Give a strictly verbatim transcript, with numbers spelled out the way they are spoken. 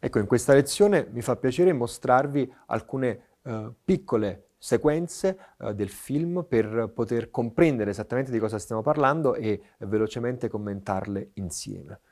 Ecco, in questa lezione mi fa piacere mostrarvi alcune eh, piccole sequenze eh, del film per poter comprendere esattamente di cosa stiamo parlando e eh, velocemente commentarle insieme.